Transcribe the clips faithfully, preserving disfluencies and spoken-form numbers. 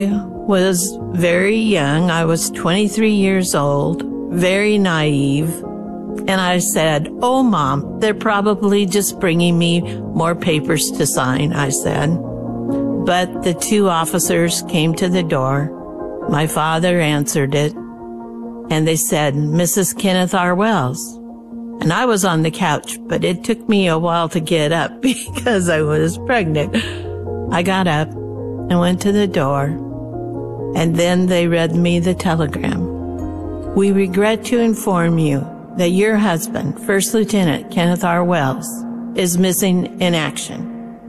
was very young. I was twenty-three years old, very naive. And I said, "Oh, Mom, they're probably just bringing me more papers to sign," I said. But the two officers came to the door. My father answered it, and they said, "Missus Kenneth R. Wells." And I was on the couch, but it took me a while to get up because I was pregnant. I got up and went to the door, and then they read me the telegram. "We regret to inform you that your husband, First Lieutenant Kenneth R. Wells, is missing in action."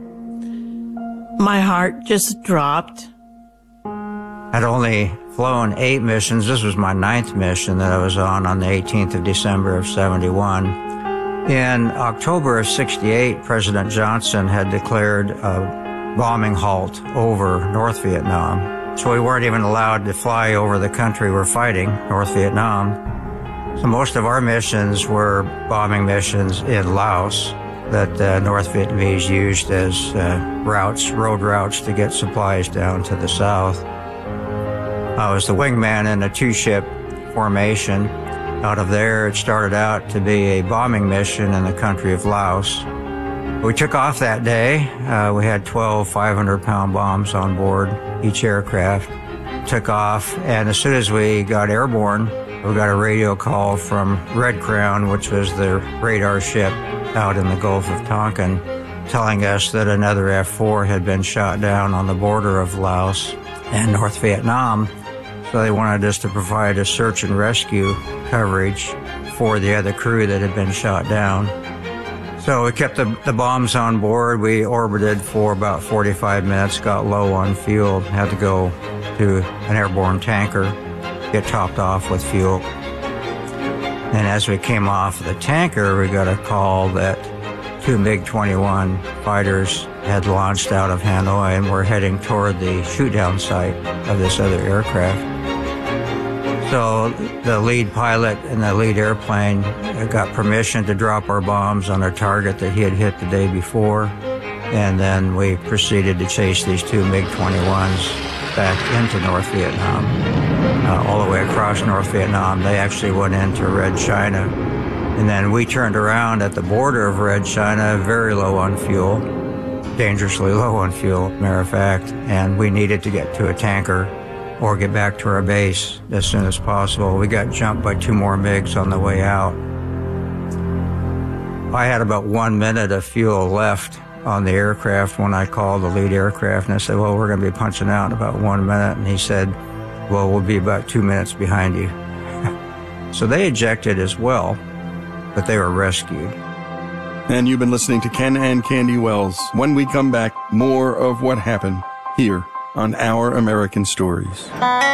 My heart just dropped. I'd only flown eight missions. This was my ninth mission that I was on on the eighteenth of December of seventy-one. In October of sixty-eight, President Johnson had declared a bombing halt over North Vietnam. So we weren't even allowed to fly over the country we're fighting, North Vietnam. So most of our missions were bombing missions in Laos that uh, North Vietnamese used as uh, routes, road routes to get supplies down to the south. I was the wingman in a two-ship formation. Out of there, it started out to be a bombing mission in the country of Laos. We took off that day. Uh, we had twelve five hundred pound bombs on board each aircraft. Took off, and as soon as we got airborne, we got a radio call from Red Crown, which was the radar ship out in the Gulf of Tonkin, telling us that another F four had been shot down on the border of Laos and North Vietnam. So they wanted us to provide a search and rescue coverage for the other crew that had been shot down. So we kept the, the bombs on board. We orbited for about forty-five minutes, got low on fuel, had to go to an airborne tanker, get topped off with fuel. And as we came off the tanker, we got a call that two MiG twenty-one fighters had launched out of Hanoi and were heading toward the shoot-down site of this other aircraft. So the lead pilot and the lead airplane got permission to drop our bombs on a target that he had hit the day before. And then we proceeded to chase these two MiG twenty-ones back into North Vietnam, uh, all the way across North Vietnam. They actually went into Red China. And then we turned around at the border of Red China, very low on fuel, dangerously low on fuel, matter of fact, and we needed to get to a tanker or get back to our base as soon as possible. We got jumped by two more MiGs on the way out. I had about one minute of fuel left on the aircraft when I called the lead aircraft, and I said, "Well, we're going to be punching out in about one minute." And he said, "Well, we'll be about two minutes behind you." So they ejected as well, but they were rescued. And you've been listening to Ken and Candy Wells. When we come back, more of what happened here on Our American Stories.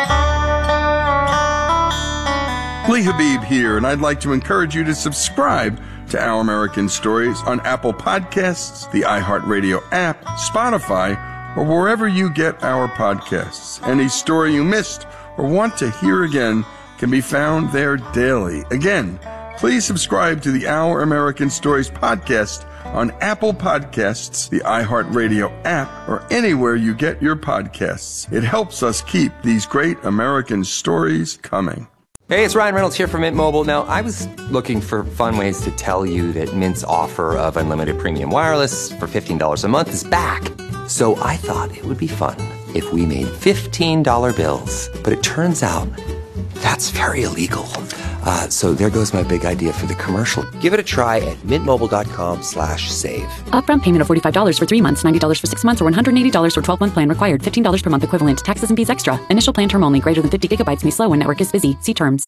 Lee Habib here, and I'd like to encourage you to subscribe to Our American Stories on Apple Podcasts, the iHeartRadio app, Spotify, or wherever you get our podcasts. Any story you missed or want to hear again can be found there daily. Again, please subscribe to the Our American Stories podcast on Apple Podcasts, the iHeartRadio app, or anywhere you get your podcasts. It helps us keep these great American stories coming. Hey, it's Ryan Reynolds here from Mint Mobile. Now, I was looking for fun ways to tell you that Mint's offer of unlimited premium wireless for fifteen dollars a month is back. So I thought it would be fun if we made fifteen dollar bills. But it turns out that's very illegal. Uh, so there goes my big idea for the commercial. Give it a try at mintmobile.com slash save. Upfront payment of forty-five dollars for three months, ninety dollars for six months, or one hundred eighty dollars for twelve-month plan required. fifteen dollars per month equivalent. Taxes and fees extra. Initial plan term only. Greater than fifty gigabytes may slow when network is busy. See terms.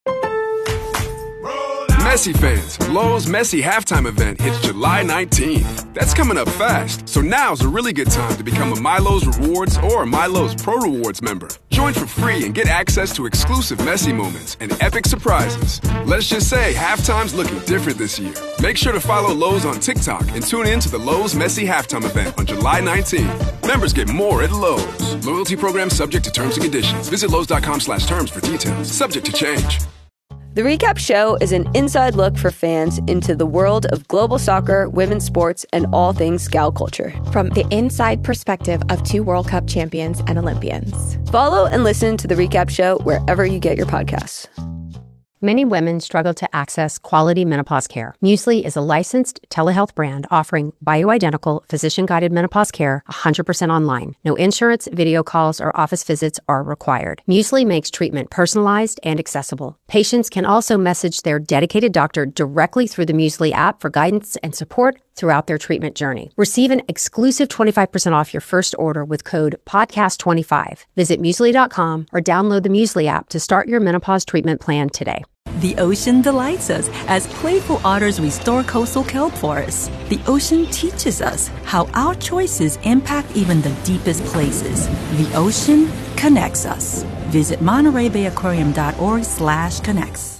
Messi fans, Lowe's Messi halftime event hits July nineteenth. That's coming up fast, so now's a really good time to become a MyLowe's Rewards or a MyLowe's Pro Rewards member. Join for free and get access to exclusive Messi moments and epic surprises. Let's just say halftime's looking different this year. Make sure to follow Lowe's on TikTok and tune in to the Lowe's Messi halftime event on July nineteenth. Members get more at Lowe's. Loyalty program subject to terms and conditions. Visit Lowe's.com slash terms for details. Subject to change. The Recap Show is an inside look for fans into the world of global soccer, women's sports, and all things Scout culture. From the inside perspective of two World Cup champions and Olympians. Follow and listen to The Recap Show wherever you get your podcasts. Many women struggle to access quality menopause care. Muesli is a licensed telehealth brand offering bioidentical, physician-guided menopause care one hundred percent online. No insurance, video calls, or office visits are required. Muesli makes treatment personalized and accessible. Patients can also message their dedicated doctor directly through the Muesli app for guidance and support throughout their treatment journey. Receive an exclusive twenty-five percent off your first order with code podcast twenty-five. Visit muesli dot com or download the Muesli app to start your menopause treatment plan today. The ocean delights us as playful otters restore coastal kelp forests. The ocean teaches us how our choices impact even the deepest places. The ocean connects us. Visit Monterey Bay Aquarium dot org slash connects.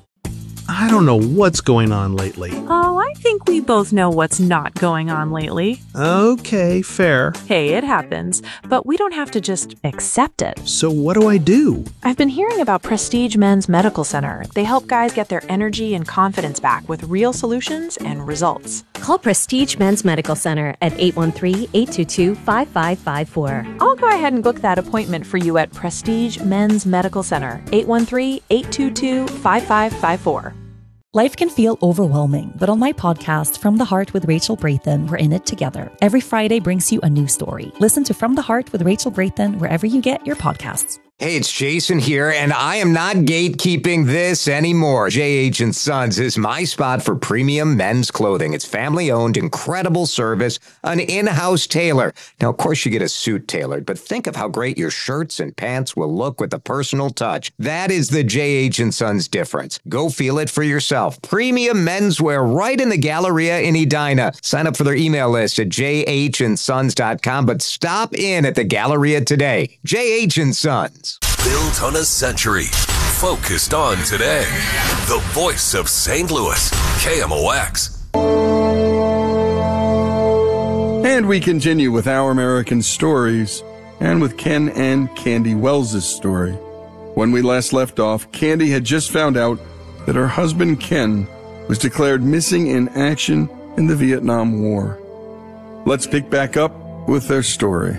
I don't know what's going on lately. Oh, I think we both know what's not going on lately. Okay, fair. Hey, it happens, but we don't have to just accept it. So what do I do? I've been hearing about Prestige Men's Medical Center. They help guys get their energy and confidence back with real solutions and results. Call Prestige Men's Medical Center at eight one three, eight two two, five five five four. I'll go ahead and book that appointment for you at Prestige Men's Medical Center, eight one three, eight two two, five five five four. Life can feel overwhelming, but on my podcast, From the Heart with Rachel Brathen, we're in it together. Every Friday brings you a new story. Listen to From the Heart with Rachel Brathen wherever you get your podcasts. Hey, it's Jason here, and I am not gatekeeping this anymore. J H and Sons is my spot for premium men's clothing. It's family-owned, incredible service, an in-house tailor. Now, of course, you get a suit tailored, but think of how great your shirts and pants will look with a personal touch. That is the J H and Sons difference. Go feel it for yourself. Premium menswear right in the Galleria in Edina. Sign up for their email list at j h and sons dot com, but stop in at the Galleria today. J H and Sons. Built on a century, focused on today. The voice of Saint Louis, K M O X. And we continue with Our American Stories and with Ken and Candy Wells' story. When we last left off, Candy had just found out that her husband Ken was declared missing in action in the Vietnam War. Let's pick back up with their story.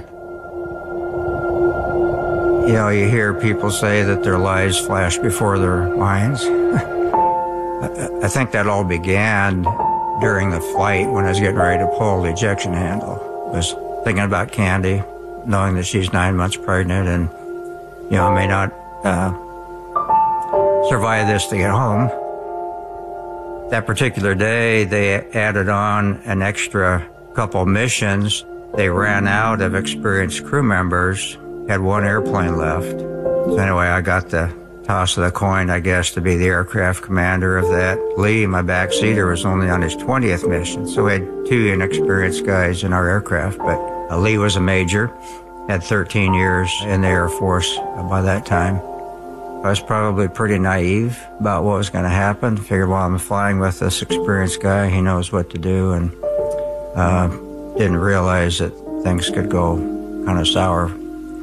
You know, you hear people say that their lives flash before their minds. I think that all began during the flight when I was getting ready to pull the ejection handle. I was thinking about Candy, knowing that she's nine months pregnant and, you know, may not uh, survive this to get home. That particular day, they added on an extra couple missions. They ran out of experienced crew members. Had one airplane left. So anyway, I got the toss of the coin, I guess, to be the aircraft commander of that. Lee, my backseater, was only on his twentieth mission, so we had two inexperienced guys in our aircraft. But uh, Lee was a major, had thirteen years in the Air Force by that time. I was probably pretty naive about what was going to happen. Figured while I'm flying with this experienced guy, he knows what to do, and uh, didn't realize that things could go kind of sour.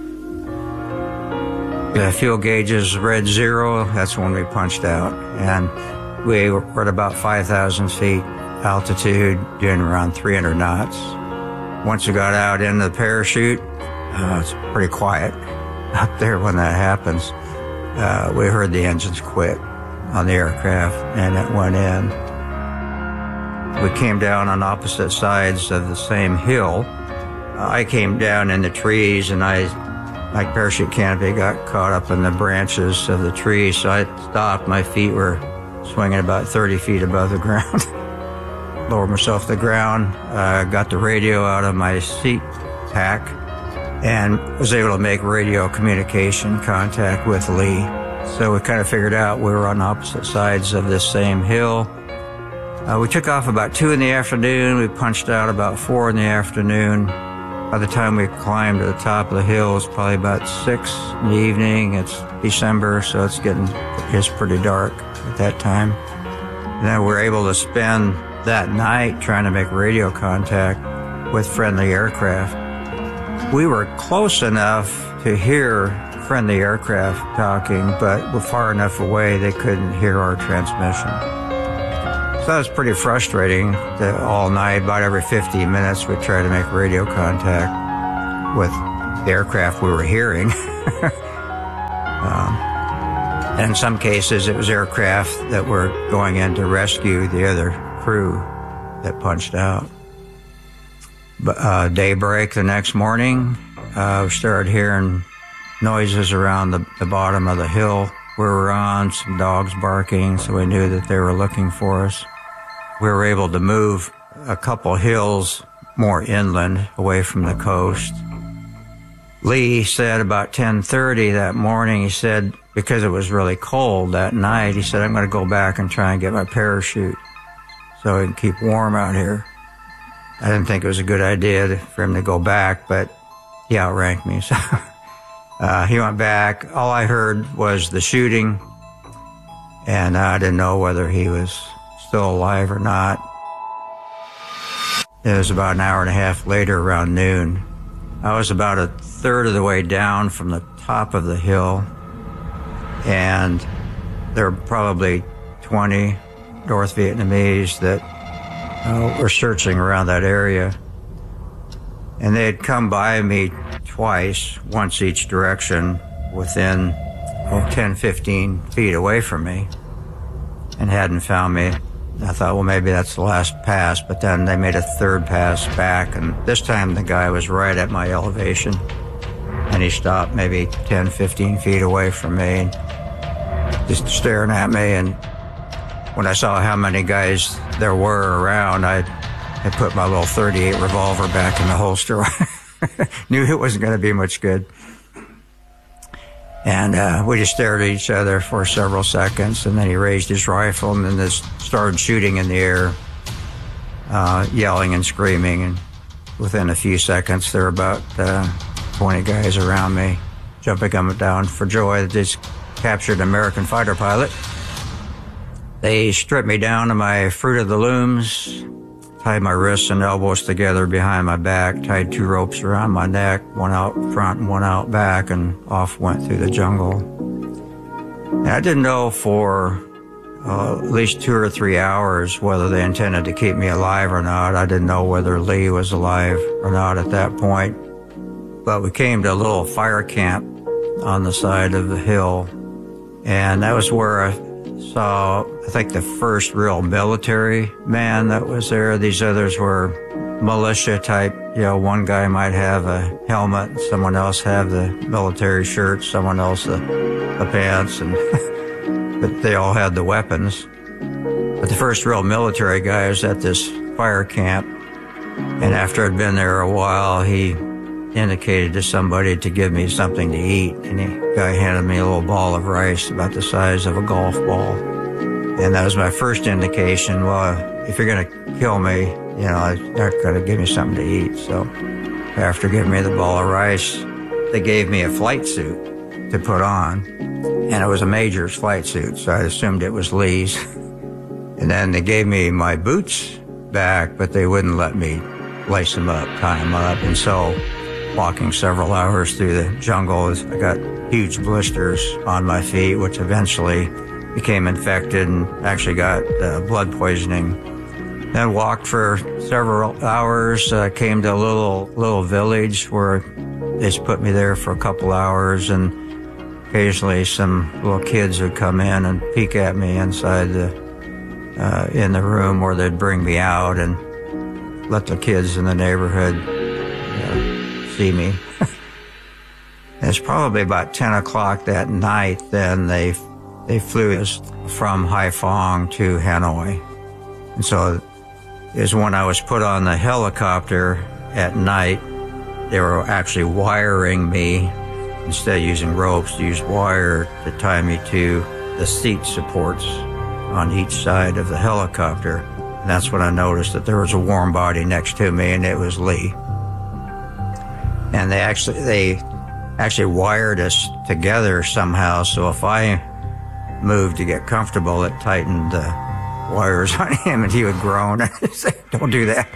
The fuel gauges read zero. That's when we punched out. And we were at about five thousand feet altitude, doing around three hundred knots. Once we got out into the parachute, uh, it's pretty quiet up there when that happens. Uh, we heard the engines quit on the aircraft, and it went in. We came down on opposite sides of the same hill. Uh, I came down in the trees, and I my parachute canopy got caught up in the branches of the tree, so I stopped. My feet were swinging about thirty feet above the ground. Lowered myself to the ground, uh, got the radio out of my seat pack, and was able to make radio communication contact with Lee. So we kind of figured out we were on opposite sides of this same hill. Uh, we took off about two in the afternoon. We punched out about four in the afternoon. By the time we climbed to the top of the hill, it's probably about six in the evening. It's December, so it's getting it's pretty dark at that time. And then we were able to spend that night trying to make radio contact with friendly aircraft. We were close enough to hear friendly aircraft talking, but we're far enough away they couldn't hear our transmission. So that was pretty frustrating that all night, about every fifteen minutes, we'd try to make radio contact with the aircraft we were hearing. um, and in some cases, it was aircraft that were going in to rescue the other crew that punched out. But uh, daybreak the next morning, uh, we started hearing noises around the, the bottom of the hill we were on, some dogs barking, so we knew that they were looking for us. We were able to move a couple hills more inland, away from the coast. Lee said about ten thirty that morning, he said, because it was really cold that night, he said, I'm going to go back and try and get my parachute so I can keep warm out here. I didn't think it was a good idea for him to go back, but he outranked me, so uh, he went back. All I heard was the shooting, and I didn't know whether he was still alive or not. It was about an hour and a half later, around noon. I was about a third of the way down from the top of the hill, and there were probably twenty North Vietnamese that uh, were searching around that area. And they had come by me twice, once each direction, within oh, ten, fifteen feet away from me, and hadn't found me. I thought, well, maybe that's the last pass, but then they made a third pass back, and this time the guy was right at my elevation, and he stopped maybe ten, fifteen feet away from me, just staring at me. And when I saw how many guys there were around, I, I put my little thirty-eight revolver back in the holster. Knew it wasn't going to be much good. And uh, we just stared at each other for several seconds, and then he raised his rifle and then just started shooting in the air, uh, yelling and screaming. And within a few seconds, there were about uh, twenty guys around me, jumping up and down for joy that just captured an American fighter pilot. They stripped me down to my Fruit of the Looms, tied my wrists and elbows together behind my back, tied two ropes around my neck, one out front and one out back, and off went through the jungle. And I didn't know for uh, at least two or three hours whether they intended to keep me alive or not. I didn't know whether Lee was alive or not at that point. But we came to a little fire camp on the side of the hill, and that was where I saw, I think, the first real military man that was there. These others were militia type. You know, one guy might have a helmet, someone else have the military shirt, someone else the, the pants, and but they all had the weapons. But the first real military guy was at this fire camp, and after I'd been there a while, he indicated to somebody to give me something to eat, and the guy handed me a little ball of rice about the size of a golf ball. And that was my first indication, well, if you're going to kill me, you know, you're not going to give me something to eat. So after giving me the ball of rice, they gave me a flight suit to put on, and it was a major's flight suit, so I assumed it was Lee's. And then they gave me my boots back, but they wouldn't let me lace them up, tie them up, and so walking several hours through the jungle, I got huge blisters on my feet, which eventually became infected and actually got uh, blood poisoning. Then walked for several hours, uh, came to a little little village where they just put me there for a couple hours, and occasionally some little kids would come in and peek at me inside the uh, in the room, or they'd bring me out and let the kids in the neighborhood uh, see me. It's probably about ten o'clock that night. Then they they flew us from Haiphong to Hanoi, and so it was when I was put on the helicopter at night. They were actually wiring me instead of using ropes. They used wire to tie me to the seat supports on each side of the helicopter. And that's when I noticed that there was a warm body next to me, and it was Lee. And they actually they actually wired us together somehow, so if I moved to get comfortable, it tightened the wires on him, and he would groan and say, "Don't do that."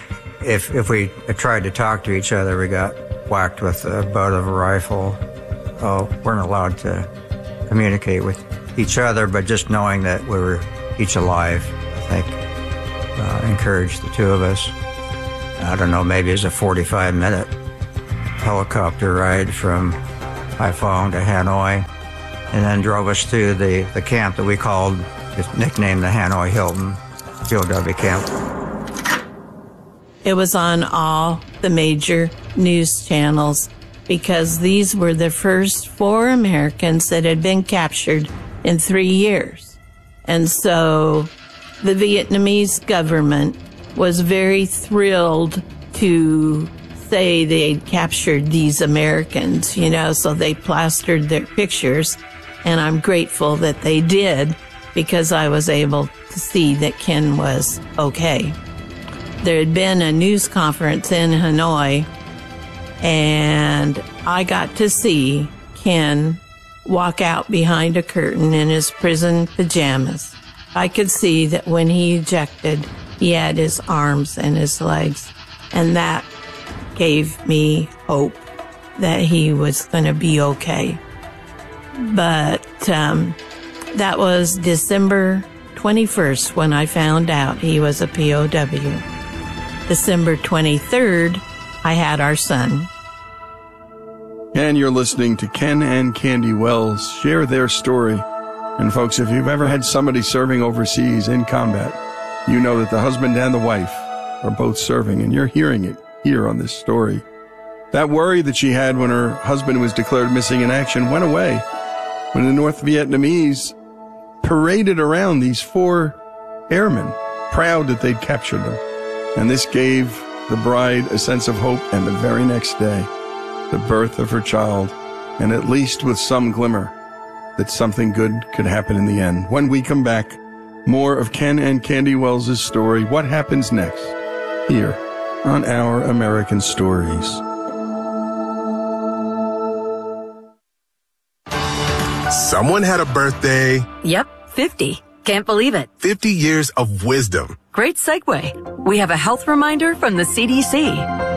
If if we tried to talk to each other, we got whacked with the butt of a rifle oh, weren't allowed to communicate with each other, but just knowing that we were each alive, I think, uh, encouraged the two of us. I don't know, maybe it was a forty-five minute helicopter ride from Haiphong to Hanoi, and then drove us to the, the camp that we called, just nicknamed the Hanoi Hilton P O W camp. It was on all the major news channels because these were the first four Americans that had been captured in three years. And so the Vietnamese government was very thrilled to say they'd captured these Americans, you know, so they plastered their pictures. And I'm grateful that they did because I was able to see that Ken was okay. There had been a news conference in Hanoi, and I got to see Ken walk out behind a curtain in his prison pajamas. I could see that when he ejected, he had his arms and his legs, and that gave me hope that he was going to be okay. But um, that was December twenty-first when I found out he was a P O W. December twenty-third, I had our son. And you're listening to Ken and Candy Wells share their story. And folks, if you've ever had somebody serving overseas in combat, you know that the husband and the wife are both serving, and you're hearing it here on this story. That worry that she had when her husband was declared missing in action went away when the North Vietnamese paraded around these four airmen, proud that they'd captured them. And this gave the bride a sense of hope, and the very next day, the birth of her child, and at least with some glimmer that something good could happen in the end. When we come back, more of Ken and Candy Wells' story. What happens next? Here on Our American Stories. Someone had a birthday. Yep, fifty. Can't believe it. fifty years of wisdom. Great segue. We have a health reminder from the C D C.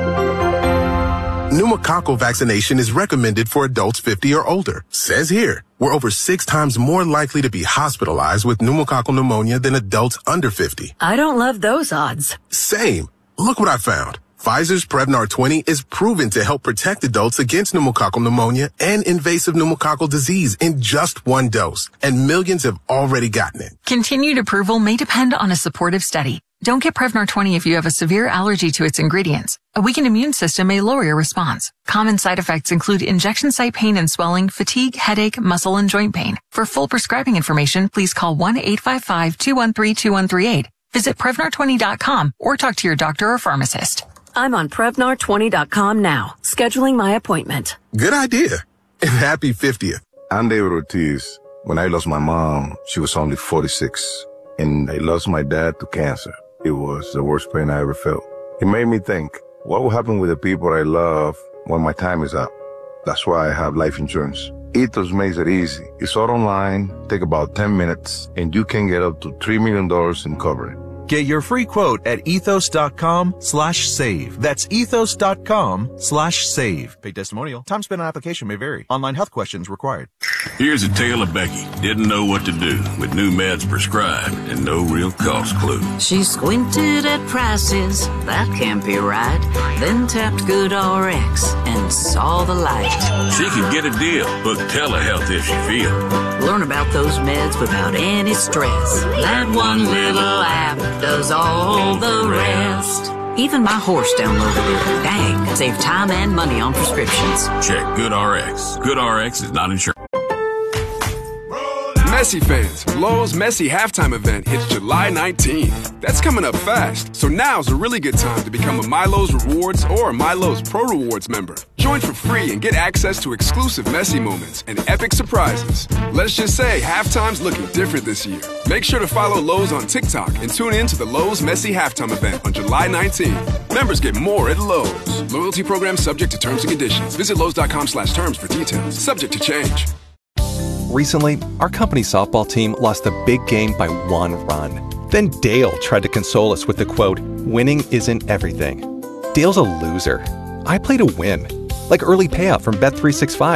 Pneumococcal vaccination is recommended for adults fifty or older. Says here, we're over six times more likely to be hospitalized with pneumococcal pneumonia than adults under fifty. I don't love those odds. Same. Look what I found. Pfizer's Prevnar twenty is proven to help protect adults against pneumococcal pneumonia and invasive pneumococcal disease in just one dose, and millions have already gotten it. Continued approval may depend on a supportive study. Don't get Prevnar twenty if you have a severe allergy to its ingredients. A weakened immune system may lower your response. Common side effects include injection site pain and swelling, fatigue, headache, muscle, and joint pain. For full prescribing information, please call one eight five five, two one three, two one three eight. Visit Prevnar twenty dot com or talk to your doctor or pharmacist. I'm on Prevnar twenty dot com now, scheduling my appointment. Good idea. And happy fiftieth. I'm David Ortiz. When I lost my mom, she was only forty-six. And I lost my dad to cancer. It was the worst pain I ever felt. It made me think, what will happen with the people I love when my time is up? That's why I have life insurance. Ethos makes it easy. It's all online, take about ten minutes, and you can get up to three million dollars in coverage. Get your free quote at ethos.com slash save. That's ethos.com slash save. Paid testimonial. Time spent on application may vary. Online health questions required. Here's a tale of Becky. Didn't know what to do with new meds prescribed and no real cost clue. She squinted at prices, that can't be right. Then tapped GoodRx and saw the light. She could get a deal. Book telehealth if she feels. Learn about those meds without any stress. That one little app does all the rest. Even my horse downloaded it. Dang, save time and money on prescriptions. Check GoodRx. GoodRx is not insured. Messi fans, Lowe's Messi halftime event hits July nineteenth. That's coming up fast, so now's a really good time to become a MyLowe's Rewards or MyLowe's Pro Rewards member. Join for free and get access to exclusive Messi moments and epic surprises. Let's just say halftime's looking different this year. Make sure to follow Lowe's on TikTok and tune in to the Lowe's Messi halftime event on July nineteenth. Members get more at Lowe's. Loyalty program subject to terms and conditions. Visit Lowe's.com slash terms for details. Subject to change. Recently, our company softball team lost a big game by one run. Then Dale tried to console us with the quote, "Winning isn't everything." Dale's a loser. I play to win. Like early payout from Bet three sixty-five.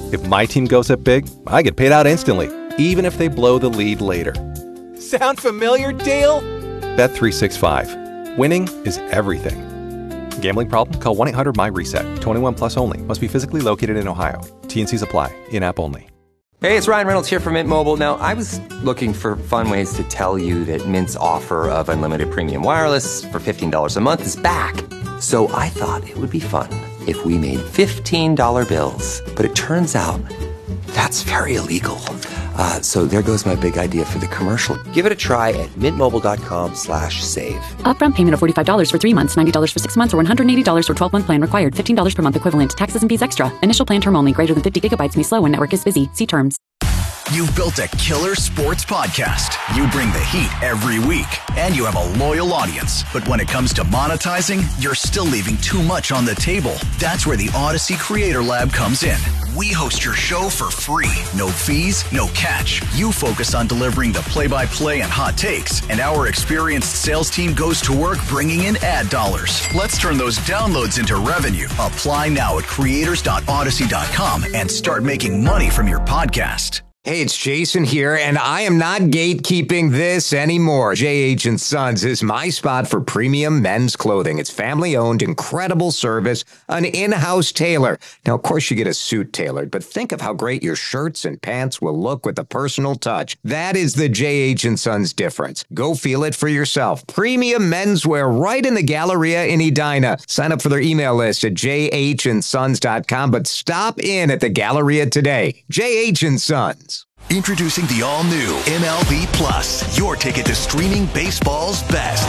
If my team goes up big, I get paid out instantly, even if they blow the lead later. Sound familiar, Dale? Bet three sixty-five. Winning is everything. Gambling problem? Call one eight hundred M Y reset. twenty-one plus only. Must be physically located in Ohio. T N Cs apply. In-app only. Hey, it's Ryan Reynolds here from Mint Mobile. Now, I was looking for fun ways to tell you that Mint's offer of unlimited premium wireless for fifteen dollars a month is back. So I thought it would be fun if we made fifteen dollar bills. But it turns out that's very illegal. Uh, so there goes my big idea for the commercial. Give it a try at mintmobile.com slash save. Upfront payment of forty-five dollars for three months, ninety dollars for six months, or one hundred eighty dollars for twelve-month plan required. fifteen dollars per month equivalent. Taxes and fees extra. Initial plan term only. Greater than fifty gigabytes may slow when network is busy. See terms. You've built a killer sports podcast. You bring the heat every week, and you have a loyal audience. But when it comes to monetizing, you're still leaving too much on the table. That's where the Odyssey Creator Lab comes in. We host your show for free. No fees, no catch. You focus on delivering the play-by-play and hot takes, and our experienced sales team goes to work bringing in ad dollars. Let's turn those downloads into revenue. Apply now at creators dot odyssey dot com and start making money from your podcast. Hey, it's Jason here, and I am not gatekeeping this anymore. J H and Sons is my spot for premium men's clothing. It's family-owned, incredible service, an in-house tailor. Now, of course, you get a suit tailored, but think of how great your shirts and pants will look with a personal touch. That is the J H and Sons difference. Go feel it for yourself. Premium menswear right in the Galleria in Edina. Sign up for their email list at j h and sons dot com, but stop in at the Galleria today. J H and Sons. Introducing the all-new M L B Plus, your ticket to streaming baseball's best.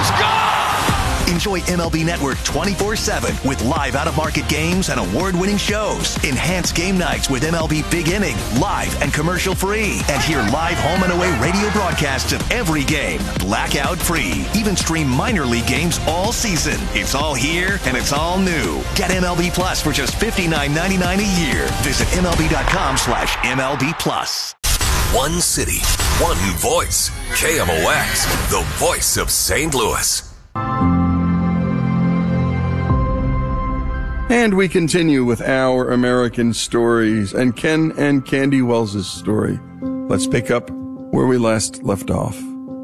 Enjoy M L B Network twenty-four seven with live out-of-market games and award-winning shows. Enhance game nights with M L B Big Inning, live and commercial-free. And hear live home and away radio broadcasts of every game, blackout-free. Even stream minor league games all season. It's all here and it's all new. Get M L B Plus for just fifty-nine ninety-nine a year. Visit M L B dot com slash M L B Plus. One city, one voice. K M O X, the voice of Saint Louis. And we continue with Our American Stories and Ken and Candy Wells' story. Let's pick up where we last left off.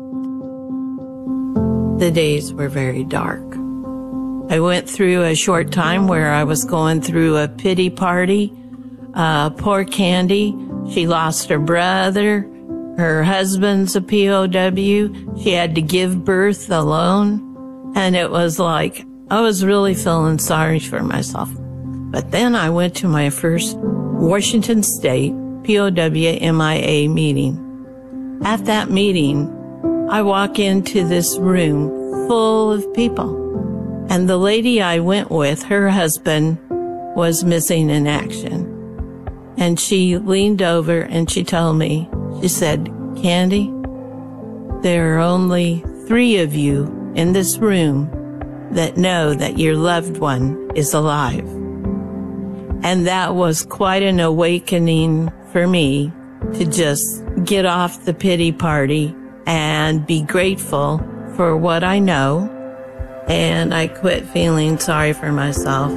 The days were very dark. I went through a short time where I was going through a pity party. Uh, poor Candy, she lost her brother. Her husband's a P O W. She had to give birth alone. And it was like, I was really feeling sorry for myself. But then I went to my first Washington State P O W M I A meeting. At that meeting, I walk into this room full of people. And the lady I went with, her husband, was missing in action. And she leaned over and she told me, she said, Candy, there are only three of you in this room that know that your loved one is alive. And that was quite an awakening for me to just get off the pity party and be grateful for what I know. And I quit feeling sorry for myself.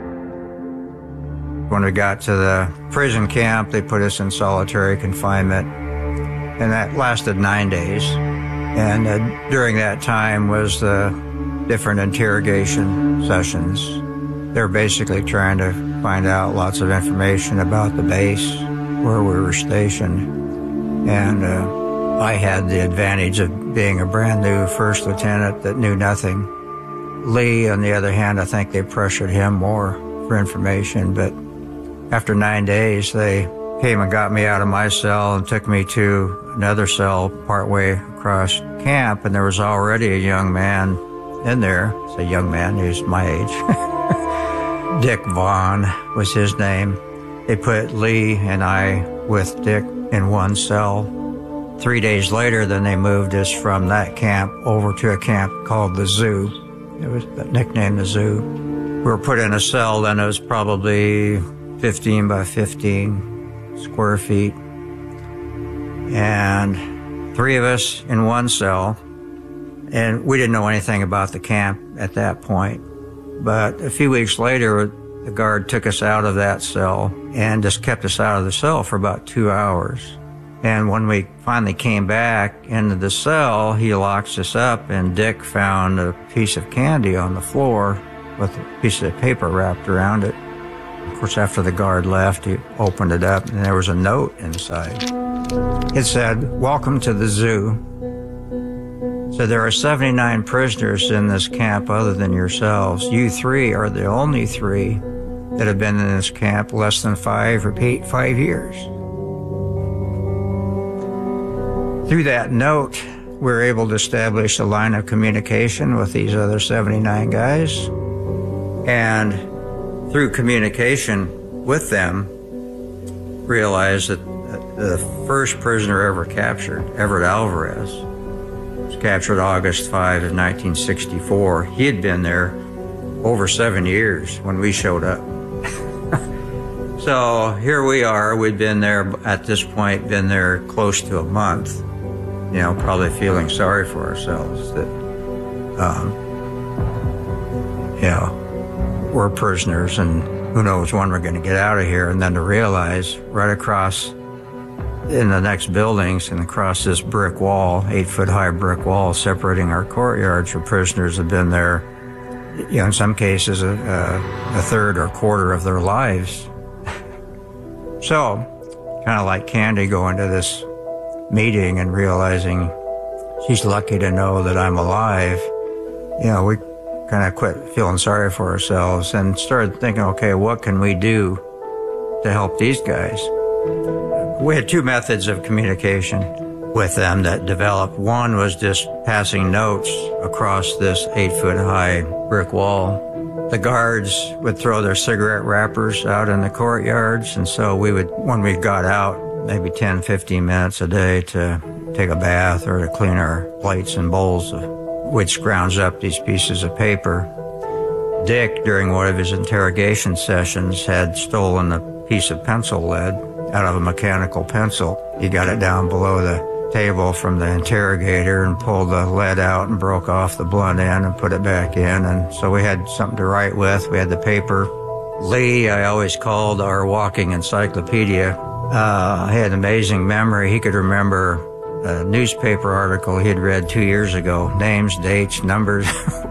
When we got to the prison camp, they put us in solitary confinement, and that lasted nine days. And uh, during that time was the different interrogation sessions. They were basically trying to find out lots of information about the base where we were stationed. And uh, I had the advantage of being a brand new first lieutenant that knew nothing. Lee, on the other hand, I think they pressured him more for information, but after nine days, they came and got me out of my cell and took me to another cell partway across camp, and there was already a young man in there. It's a young man who's my age. Dick Vaughn was his name. They put Lee and I with Dick in one cell. Three days later, then they moved us from that camp over to a camp called the Zoo. It was nicknamed the Zoo. We were put in a cell, then it was probably fifteen by fifteen square feet. And three of us in one cell. And we didn't know anything about the camp at that point. But a few weeks later, the guard took us out of that cell and just kept us out of the cell for about two hours. And when we finally came back into the cell, he locks us up, and Dick found a piece of candy on the floor with a piece of paper wrapped around it. Of course, after the guard left, he opened it up, and there was a note inside. It said, "Welcome to the zoo." So there are seventy-nine prisoners in this camp other than yourselves. You three are the only three that have been in this camp less than five or eight, five years. Through that note, we were able to establish a line of communication with these other seventy-nine guys. And through communication with them, realized that the first prisoner ever captured, Everett Alvarez, was captured August fifth of nineteen sixty-four. He had been there over seven years when we showed up. So here we are. We'd been there, at this point, been there close to a month, you know, probably feeling sorry for ourselves that, um, you know, we're prisoners and who knows when we're going to get out of here. And then to realize right across in the next buildings and across this brick wall, eight foot high brick wall separating our courtyards, where prisoners have been there, you know, in some cases a, a, a third or quarter of their lives. So, kind of like Candy going to this meeting and realizing she's lucky to know that I'm alive, you know, we kind of quit feeling sorry for ourselves and started thinking, okay, what can we do to help these guys? We had two methods of communication with them that developed. One was just passing notes across this eight foot high brick wall. The guards would throw their cigarette wrappers out in the courtyards, and so we would, when we got out, maybe ten, fifteen minutes a day to take a bath or to clean our plates and bowls, we'd scrounge up these pieces of paper. Dick, during one of his interrogation sessions, had stolen a piece of pencil lead out of a mechanical pencil. He got it down below the table from the interrogator and pulled the lead out and broke off the blunt end and put it back in. And so we had something to write with. We had the paper. Lee, I always called our walking encyclopedia. Uh, he had an amazing memory. He could remember a newspaper article he had read two years ago, names, dates, numbers.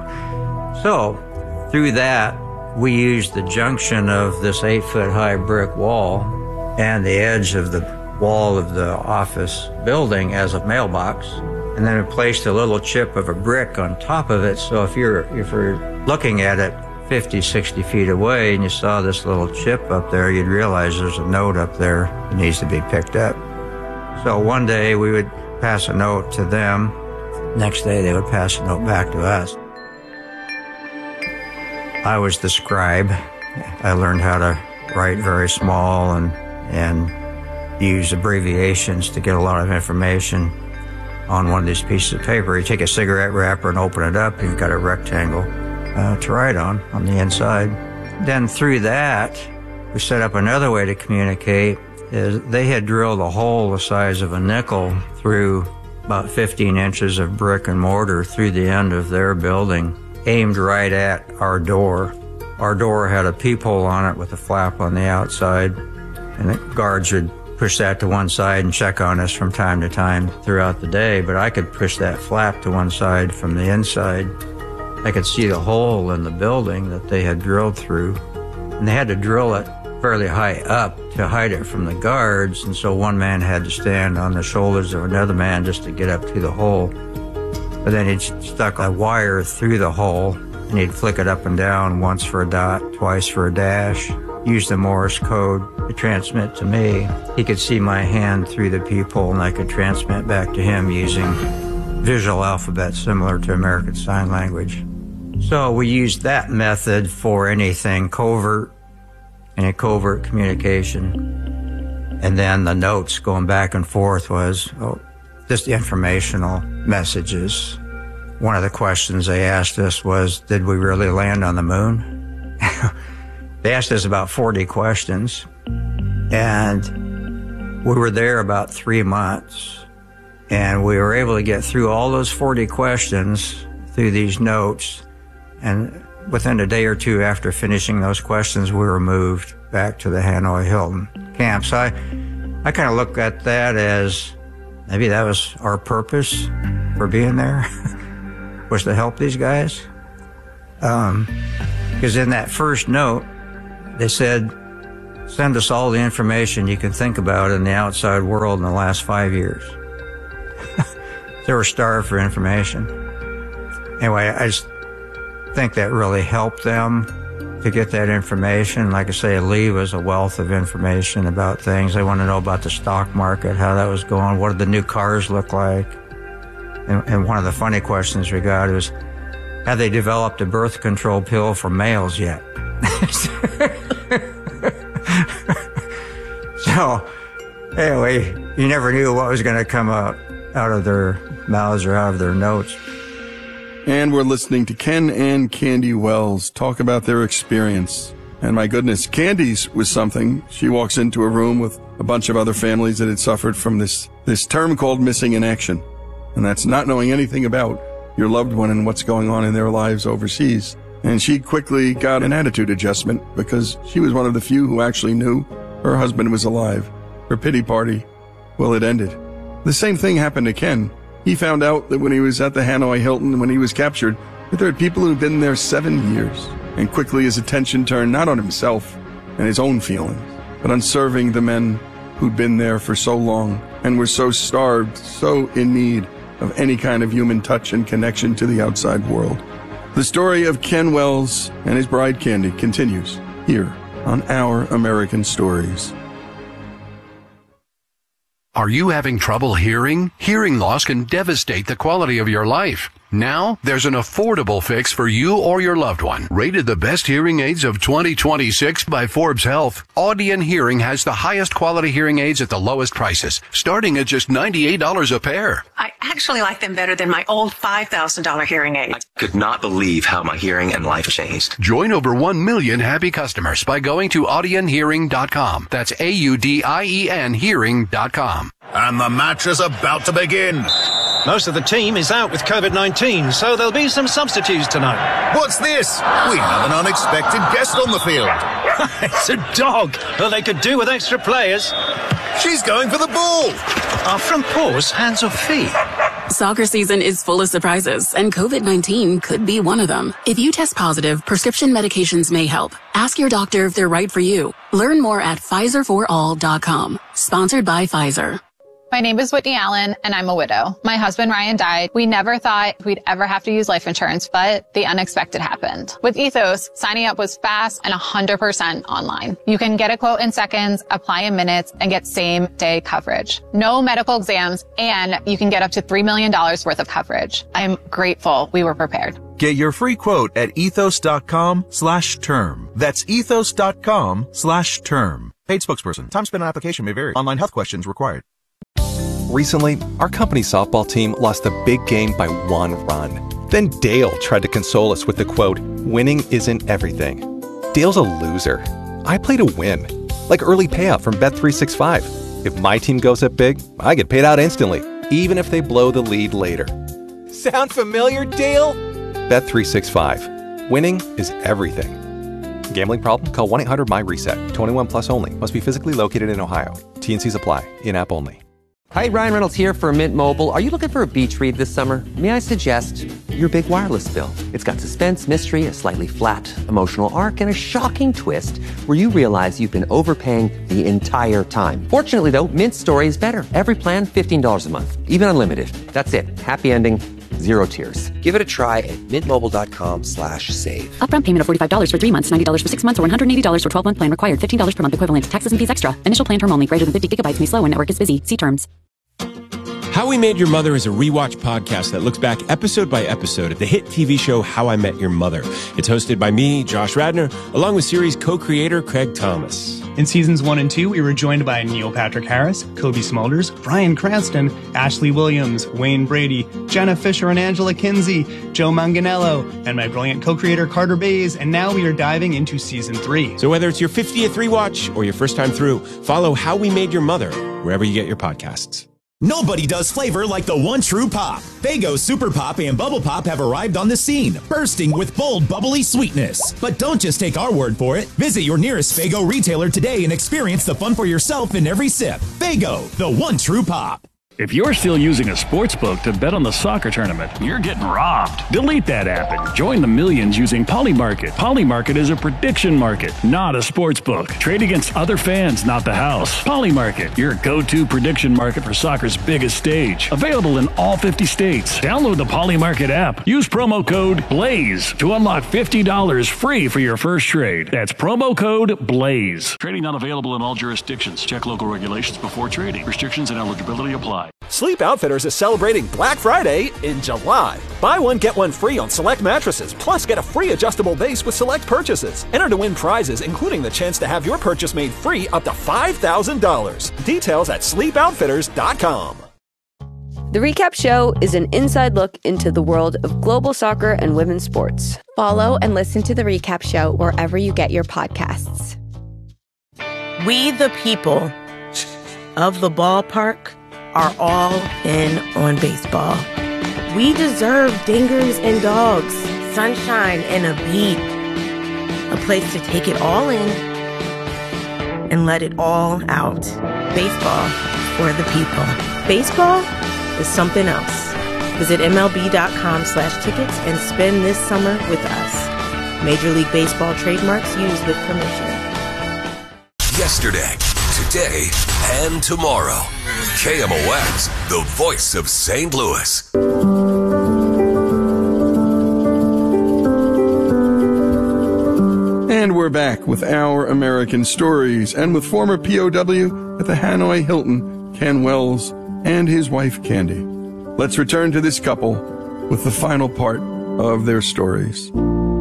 So through that, we used the junction of this eight foot high brick wall and the edge of the wall of the office building as a mailbox, and then we placed a little chip of a brick on top of it. So if you're if you're looking at it fifty, sixty feet away and you saw this little chip up there, you'd realize there's a note up there that needs to be picked up. So one day we would pass a note to them. Next day they would pass a note back to us. I was the scribe. I learned how to write very small and and use abbreviations to get a lot of information on one of these pieces of paper. You take a cigarette wrapper and open it up, and you've got a rectangle uh, to write on, on the inside. Then through that, we set up another way to communicate. Is they had drilled a hole the size of a nickel through about fifteen inches of brick and mortar through the end of their building, aimed right at our door. Our door had a peephole on it with a flap on the outside, and the guards would push that to one side and check on us from time to time throughout the day, but I could push that flap to one side from the inside. I could see the hole in the building that they had drilled through, and they had to drill it fairly high up to hide it from the guards, and so one man had to stand on the shoulders of another man just to get up to the hole. But then he'd stuck a wire through the hole, and he'd flick it up and down, once for a dot, twice for a dash, use the Morse code to transmit to me. He could see my hand through the peephole, and I could transmit back to him using visual alphabet similar to American Sign Language. So we used that method for anything covert, any covert communication. And then the notes going back and forth was oh, just informational messages. One of the questions they asked us was, did we really land on the moon? They asked us about forty questions, and we were there about three months, and we were able to get through all those forty questions through these notes, and within a day or two after finishing those questions, we were moved back to the Hanoi Hilton camp. So I, I kind of look at that as maybe that was our purpose for being there, was to help these guys. Um, because in that first note, they said, send us all the information you can think about in the outside world in the last five years. They were starved for information. Anyway, I just think that really helped them to get that information. Like I say, Lee was a wealth of information about things. They want to know about the stock market, how that was going, what did the new cars look like. And, and one of the funny questions we got was, have they developed a birth control pill for males yet? So, anyway, you never knew what was going to come out, out of their mouths or out of their notes. And we're listening to Ken and Candy Wells talk about their experience. And my goodness, Candy's was something. She walks into a room with a bunch of other families that had suffered from this, this term called missing in action. And that's not knowing anything about your loved one and what's going on in their lives overseas. And she quickly got an attitude adjustment because she was one of the few who actually knew her husband was alive. Her pity party, well, it ended. The same thing happened to Ken. He found out that when he was at the Hanoi Hilton, when he was captured, that there had people who'd been there seven years. And quickly his attention turned not on himself and his own feelings, but on serving the men who'd been there for so long and were so starved, so in need of any kind of human touch and connection to the outside world. The story of Ken Wells and his bride Candy continues here on Our American Stories. Are you having trouble hearing? Hearing loss can devastate the quality of your life. Now, there's an affordable fix for you or your loved one. Rated the best hearing aids of twenty twenty-six by Forbes Health, Audion Hearing has the highest quality hearing aids at the lowest prices, starting at just ninety-eight dollars a pair. I actually like them better than my old five thousand dollars hearing aid. I could not believe how my hearing and life changed. Join over one million happy customers by going to audion hearing dot com. That's A U D I E N hearing dot com. And the match is about to begin. Most of the team is out with COVID nineteen, so there'll be some substitutes tonight. What's this? We have an unexpected guest on the field. It's a dog. Well, they could do with extra players. She's going for the ball. Are front paws hands or feet? Soccer season is full of surprises, and COVID nineteen could be one of them. If you test positive, prescription medications may help. Ask your doctor if they're right for you. Learn more at Pfizer for all dot com. Sponsored by Pfizer. My name is Whitney Allen, and I'm a widow. My husband, Ryan, died. We never thought we'd ever have to use life insurance, but the unexpected happened. With Ethos, signing up was fast and one hundred percent online. You can get a quote in seconds, apply in minutes, and get same-day coverage. No medical exams, and you can get up to three million dollars worth of coverage. I'm grateful we were prepared. Get your free quote at ethos.com slash term. That's ethos.com slash term. Paid spokesperson. Time spent on application may vary. Online health questions required. Recently, our company's softball team lost a big game by one run. Then Dale tried to console us with the quote, winning isn't everything. Dale's a loser. I play to win. Like early payout from Bet three sixty-five. If my team goes up big, I get paid out instantly, even if they blow the lead later. Sound familiar, Dale? Bet three sixty-five. Winning is everything. Gambling problem? Call one eight hundred M Y reset. twenty-one plus only. Must be physically located in Ohio. T and Cs apply. In-app only. Hi, Ryan Reynolds here for Mint Mobile. Are you looking for a beach read this summer? May I suggest your big wireless bill? It's got suspense, mystery, a slightly flat emotional arc, and a shocking twist where you realize you've been overpaying the entire time. Fortunately, though, Mint's story is better. Every plan, fifteen dollars a month. Even unlimited. That's it. Happy ending. Zero tears. Give it a try at mintmobile.com slash save. Upfront payment of forty-five dollars for three months, ninety dollars for six months, or one hundred eighty dollars for twelve-month plan required. fifteen dollars per month equivalent. Taxes and fees extra. Initial plan term only. Greater than fifty gigabytes may slow when network is busy. See terms. How We Made Your Mother is a rewatch podcast that looks back episode by episode at the hit T V show How I Met Your Mother. It's hosted by me, Josh Radnor, along with series co-creator Craig Thomas. In seasons one and two, we were joined by Neil Patrick Harris, Kobe Smulders, Bryan Cranston, Ashley Williams, Wayne Brady, Jenna Fisher and Angela Kinsey, Joe Manganiello, and my brilliant co-creator Carter Bays, and now we are diving into season three. So whether it's your fiftieth rewatch or your first time through, follow How We Made Your Mother wherever you get your podcasts. Nobody does flavor like the one true pop. Faygo Super Pop and Bubble Pop have arrived on the scene, bursting with bold, bubbly sweetness. But don't just take our word for it. Visit your nearest Faygo retailer today and experience the fun for yourself in every sip. Faygo, the one true pop. If you're still using a sports book to bet on the soccer tournament, you're getting robbed. Delete that app and join the millions using Polymarket. Polymarket is a prediction market, not a sports book. Trade against other fans, not the house. Polymarket, your go-to prediction market for soccer's biggest stage. Available in all fifty states. Download the Polymarket app. Use promo code BLAZE to unlock fifty dollars free for your first trade. That's promo code BLAZE. Trading not available in all jurisdictions. Check local regulations before trading. Restrictions and eligibility apply. Sleep Outfitters is celebrating Black Friday in July. Buy one, get one free on select mattresses, plus get a free adjustable base with select purchases. Enter to win prizes, including the chance to have your purchase made free up to five thousand dollars. Details at sleep outfitters dot com. The Recap Show is an inside look into the world of global soccer and women's sports. Follow and listen to The Recap Show wherever you get your podcasts. We the people of the ballpark are all in on baseball. We deserve dingers and dogs, sunshine and a beat. A place to take it all in and let it all out. Baseball for the people. Baseball is something else. Visit MLB.com slash tickets and spend this summer with us. Major League Baseball trademarks used with permission. Yesterday, today, and tomorrow. K M O X, the voice of Saint Louis. And we're back with Our American Stories and with former P O W at the Hanoi Hilton, Ken Wells, and his wife, Candy. Let's return to this couple with the final part of their stories.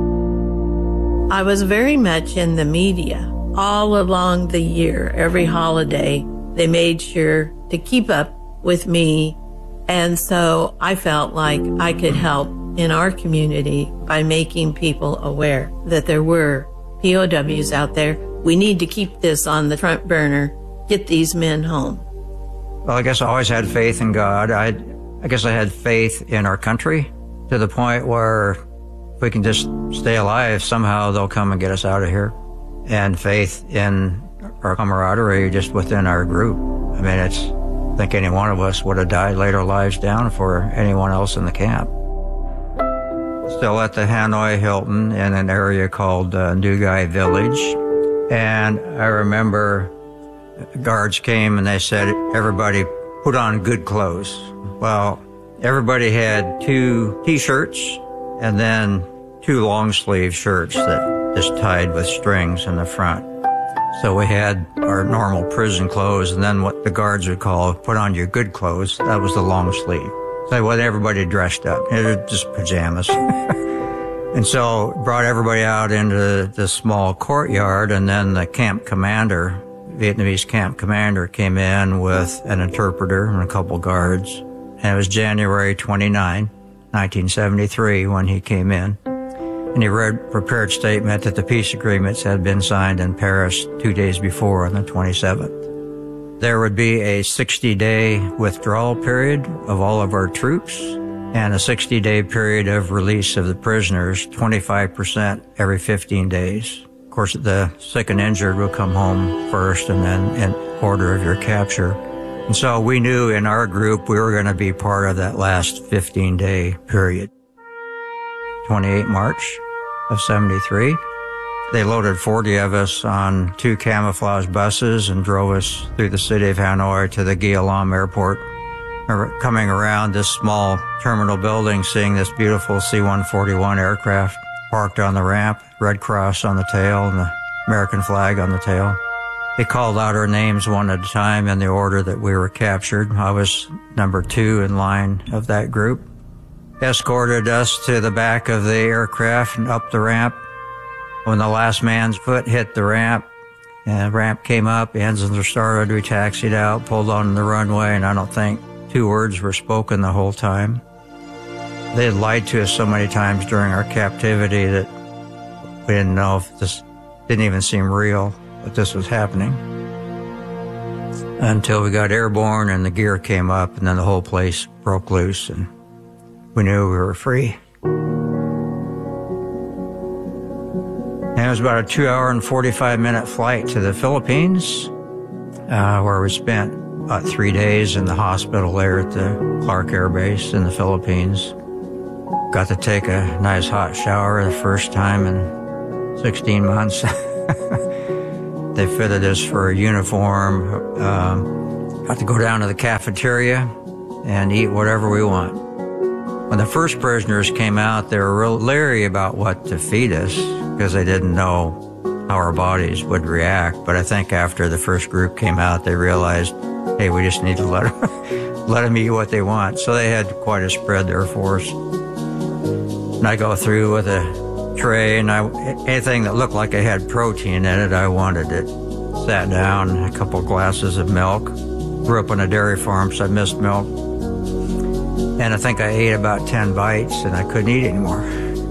I was very much in the media all along the year. Every holiday, they made sure to keep up with me. And so I felt like I could help in our community by making people aware that there were P O Ws out there. We need to keep this on the front burner, get these men home. Well, I guess I always had faith in God. I, I guess I had faith in our country to the point where if we can just stay alive, somehow they'll come and get us out of here. And faith in our camaraderie just within our group. I mean, it's, I think any one of us would have died, laid our lives down for anyone else in the camp. Still at the Hanoi Hilton in an area called uh, Nugai Village. And I remember guards came and they said, everybody put on good clothes. Well, everybody had two T-shirts and then two long sleeve shirts that just tied with strings in the front. So we had our normal prison clothes and then what the guards would call put on your good clothes. That was the long sleeve. So what everybody dressed up. It was just pajamas. And so brought everybody out into the small courtyard, and then the camp commander, Vietnamese camp commander, came in with an interpreter and a couple guards. And it was January twenty-ninth, nineteen seventy-three when he came in. And he read prepared statement that the peace agreements had been signed in Paris two days before on the twenty-seventh. There would be a sixty-day withdrawal period of all of our troops and a sixty-day period of release of the prisoners, twenty-five percent every fifteen days. Of course, the sick and injured will come home first and then in order of your capture. And so we knew in our group we were going to be part of that last fifteen-day period. twenty-eighth March of seventy-three. They loaded forty of us on two camouflage buses and drove us through the city of Hanoi to the Gia Lam Airport. Coming around this small terminal building, seeing this beautiful C one forty-one aircraft parked on the ramp, Red Cross on the tail and the American flag on the tail. They called out our names one at a time in the order that we were captured. I was number two in line of that group. Escorted us to the back of the aircraft and up the ramp. When the last man's foot hit the ramp, and the ramp came up, the engines were started, we taxied out, pulled on the runway, and I don't think two words were spoken the whole time. They had lied to us so many times during our captivity that we didn't know if this didn't even seem real, that this was happening. until we got airborne and the gear came up, and then the whole place broke loose and we knew we were free. And it was about a two hour and forty-five minute flight to the Philippines, uh, where we spent about three days in the hospital there at the Clark Air Base in the Philippines. Got to take a nice hot shower the first time in sixteen months. They fitted us for a uniform. Um, got to go down to the cafeteria and eat whatever we want. When the first prisoners came out, they were real leery about what to feed us because they didn't know how our bodies would react. But I think after the first group came out, they realized, hey, we just need to let them, let them eat what they want. So they had quite a spread there for us. And I go through with a tray, and I, anything that looked like it had protein in it, I wanted it. Sat down, a couple glasses of milk. Grew up on a dairy farm, so I missed milk. And I think I ate about ten bites, and I couldn't eat anymore.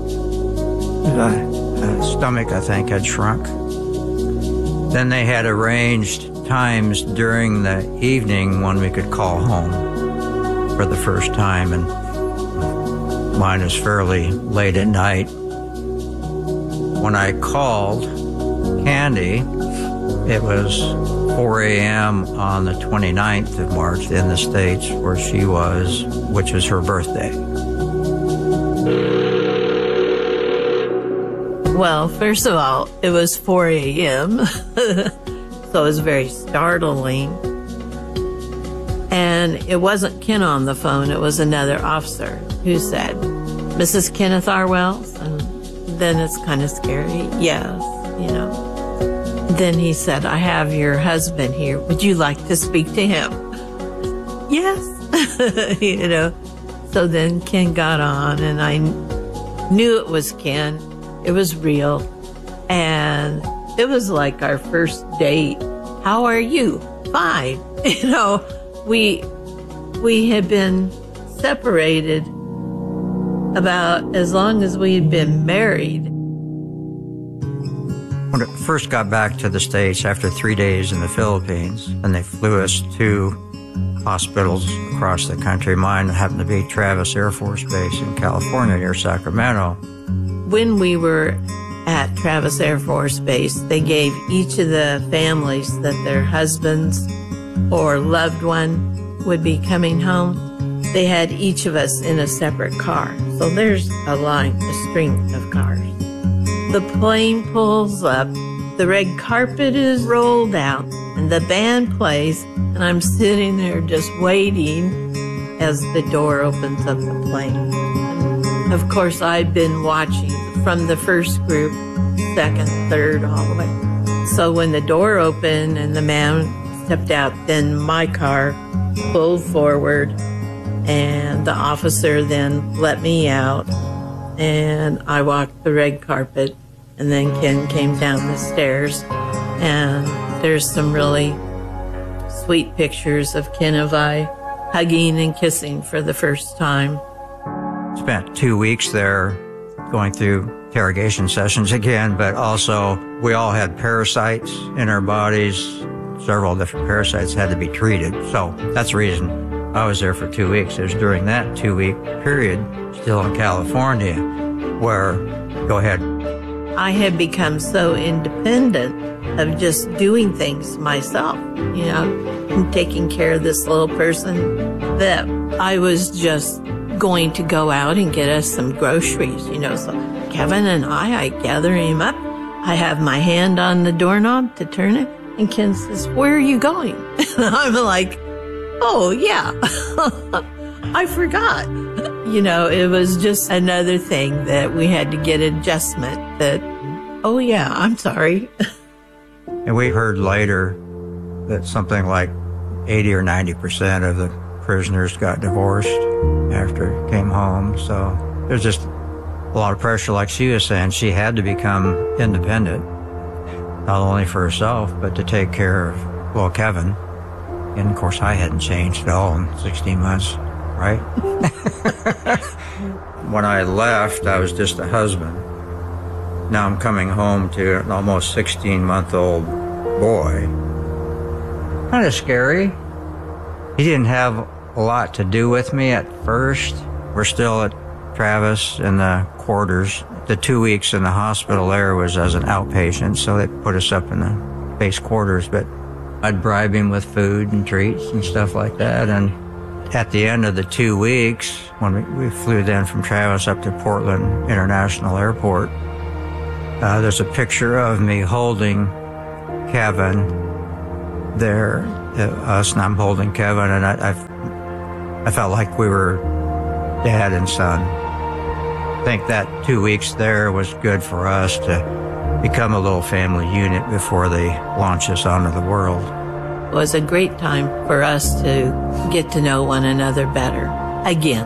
The stomach, I think, had shrunk. Then they had arranged times during the evening when we could call home for the first time, and mine was fairly late at night. When I called Candy, it was four a.m. on the twenty-ninth of March in the States, where she was, which was her birthday. Well, first of all, it was four a.m., so it was very startling. And it wasn't Ken on the phone, it was another officer who said, Missus Kenneth R. Wells? And then it's kind of scary. Yes, you know. Then he said, I have your husband here. Would you like to speak to him? Yes. You know. So then Ken got on, and I knew it was Ken. It was real. And it was like our first date. How are you? Fine. You know, we we had been separated about as long as we had been married. When it first got back to the States after three days in the Philippines, and they flew us to hospitals across the country. Mine happened to be Travis Air Force Base in California near Sacramento. When we were at Travis Air Force Base, they gave each of the families that their husbands or loved one would be coming home, they had each of us in a separate car. So there's a line, a string of cars. The plane pulls up, the red carpet is rolled out, and the band plays, and I'm sitting there just waiting as the door opens up the plane. And of course, I've been watching from the first group, second, third, all the way. So when the door opened and the man stepped out, then my car pulled forward, and the officer then let me out. And I walked the red carpet, and then Ken came down the stairs, and there's some really sweet pictures of Ken and I hugging and kissing for the first time. Spent two weeks there going through interrogation sessions again, but also we all had parasites in our bodies. Several different parasites had to be treated. So that's the reason I was there for two weeks. It was during that two-week period, still in California, where, go ahead. I had become so independent of just doing things myself, you know, and taking care of this little person, that I was just going to go out and get us some groceries, you know. So Kevin and I, I gather him up. I have my hand on the doorknob to turn it, and Ken says, "Where are you going?" And I'm like, oh, yeah, I forgot. You know, it was just another thing that we had to get adjustment that, oh, yeah, I'm sorry. And we heard later that something like eighty or ninety percent of the prisoners got divorced after it came home. So there's just a lot of pressure, like she was saying. She had to become independent, not only for herself, but to take care of, well, Kevin. And, of course, I hadn't changed at all in sixteen months, right? When I left, I was just a husband. Now I'm coming home to an almost sixteen-month-old boy. kind of scary. He didn't have a lot to do with me at first. We're still at Travis in the quarters. The two weeks in the hospital there was as an outpatient, so they put us up in the base quarters, but I'd bribe him with food and treats and stuff like that. And at the end of the two weeks, when we, we flew then from Travis up to Portland International Airport, uh, there's a picture of me holding Kevin there, uh, us, and I'm holding Kevin, and I, I, I felt like we were dad and son. I think that two weeks there was good for us to become a little family unit before they launch us onto the world. It was a great time for us to get to know one another better again.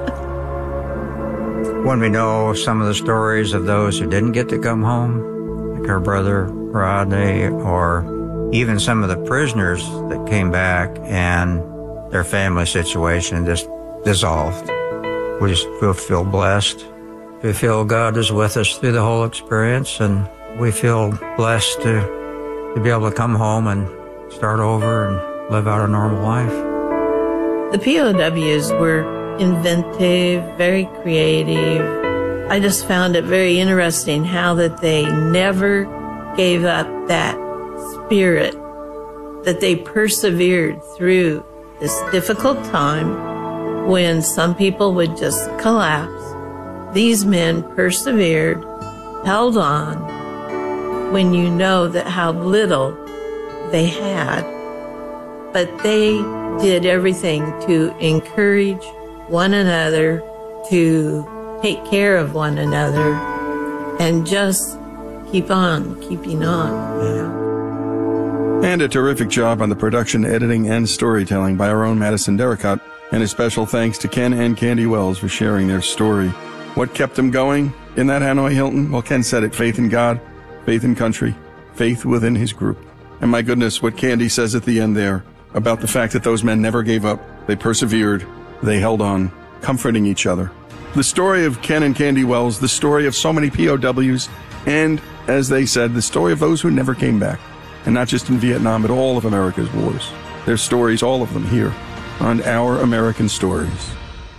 When we know some of the stories of those who didn't get to come home, like our brother Rodney, or even some of the prisoners that came back and their family situation just dissolved, we just feel, feel blessed. We feel God is with us through the whole experience, and we feel blessed to, to be able to come home and start over and live out a normal life. The P O Ws were inventive, very creative. I just found it very interesting how that they never gave up that spirit, that they persevered through this difficult time when some people would just collapse. These men persevered, held on, when you know that how little they had, but they did everything to encourage one another, to take care of one another, and just keep on keeping on. Yeah. And a terrific job on the production, editing, and storytelling by our own Madison Derricott, and a special thanks to Ken and Candy Wells for sharing their story. What kept them going in that Hanoi Hilton? Well, Ken said it, faith in God, faith in country, faith within his group. And my goodness, what Candy says at the end there about the fact that those men never gave up. They persevered. They held on, comforting each other. The story of Ken and Candy Wells, the story of so many P O Ws, and, as they said, the story of those who never came back. And not just in Vietnam, but all of America's wars. Their stories, all of them, here on Our American Stories.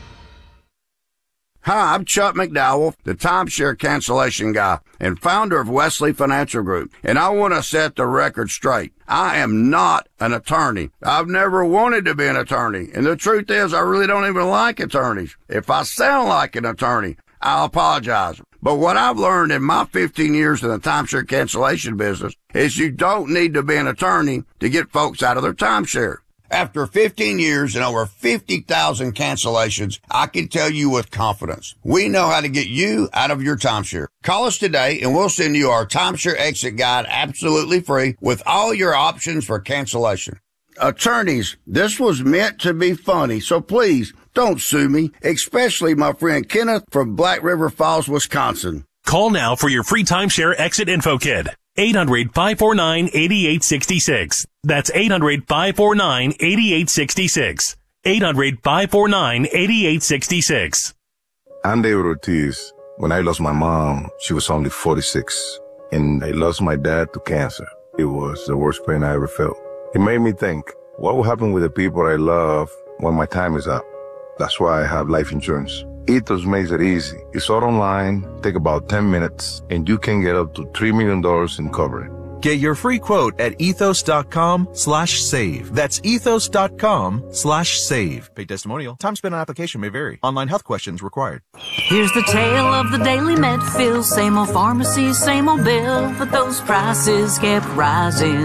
Hi, I'm Chuck McDowell, the timeshare cancellation guy and founder of Wesley Financial Group, and I want to set the record straight. I am not an attorney. I've never wanted to be an attorney, and the truth is I really don't even like attorneys. If I sound like an attorney, I'll apologize. But what I've learned in my fifteen years in the timeshare cancellation business is you don't need to be an attorney to get folks out of their timeshare. After fifteen years and over fifty thousand cancellations, I can tell you with confidence, we know how to get you out of your timeshare. Call us today and we'll send you our timeshare exit guide absolutely free with all your options for cancellation. Attorneys, this was meant to be funny, so please don't sue me, especially my friend Kenneth from Black River Falls, Wisconsin. Call now for your free timeshare exit info kit. eight hundred, five four nine, eight eight six six. That's eight hundred, five four nine, eight eight six six. eight hundred, five four nine, eight eight six six. I'm David Ortiz. When I lost my mom, she was only forty-six. And I lost my dad to cancer. It was the worst pain I ever felt. It made me think, what will happen with the people I love when my time is up? That's why I have life insurance. Ethos makes it easy. It's all online, take about ten minutes, and you can get up to three million dollars in coverage. Get your free quote at ethos.com slash save. That's ethos.com slash save. Paid testimonial. Time spent on application may vary. Online health questions required. Here's the tale of the daily Medfill. Same old pharmacy, same old bill. But those prices kept rising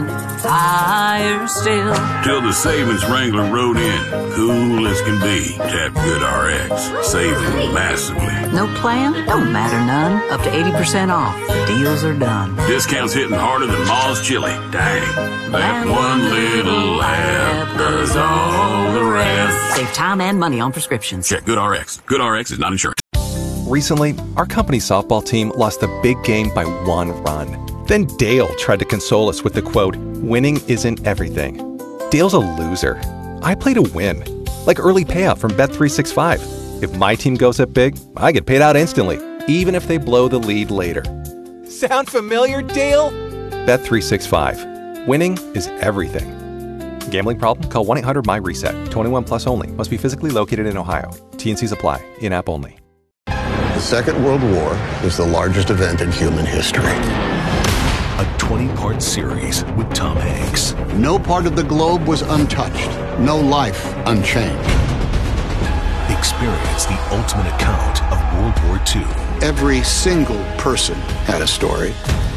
higher still. Till the savings wrangler rode in. Cool as can be. Tap GoodRx. Saving massively. No plan? Don't matter none. Up to eighty percent off. Deals are done. Discounts hitting harder than Ma's chili. Dang. That one little app does all the rest. Save time and money on prescriptions. Check GoodRx. GoodRx is not insurance. Recently, our company softball team lost a big game by one run. Then Dale tried to console us with the quote, "Winning isn't everything." Dale's a loser. I play to win. Like early payout from Bet three sixty-five. If my team goes up big, I get paid out instantly, even if they blow the lead later. Sound familiar, Dale? Bet three sixty-five. Winning is everything. Gambling problem? Call one eight hundred M Y reset. twenty-one plus only. Must be physically located in Ohio. T N Cs apply. In-app only. The Second World War is the largest event in human history. A twenty-part series with Tom Hanks. No part of the globe was untouched. No life unchanged. Experience the ultimate account of World War Two. Every single person had a story.